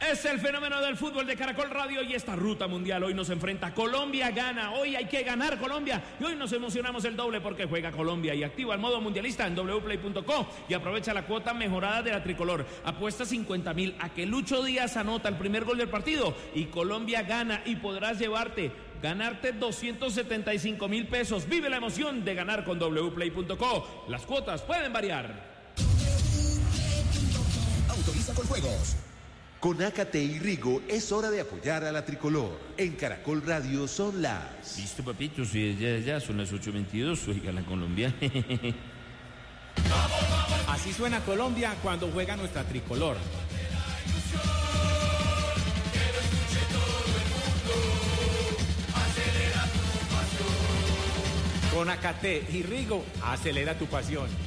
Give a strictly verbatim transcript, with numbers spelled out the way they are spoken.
Es el fenómeno del fútbol de Caracol Radio y esta ruta mundial hoy nos enfrenta. Colombia gana, hoy hay que ganar Colombia y hoy nos emocionamos el doble porque juega Colombia y activa el modo mundialista en doble u play punto co y aprovecha la cuota mejorada de la tricolor. Apuesta cincuenta mil a que Lucho Díaz anota el primer gol del partido y Colombia gana y podrás llevarte, ganarte doscientos setenta y cinco mil pesos. Vive la emoción de ganar con doble u play punto co. Las cuotas pueden variar. Autoriza con juegos. Con Ácate y Rigo es hora de apoyar a la tricolor. En Caracol Radio son las... Listo, papito, sí, ya, ya son las ocho veintidós, oiga la Colombia. Así suena Colombia cuando juega nuestra tricolor. Con Ácate y Rigo, acelera tu pasión.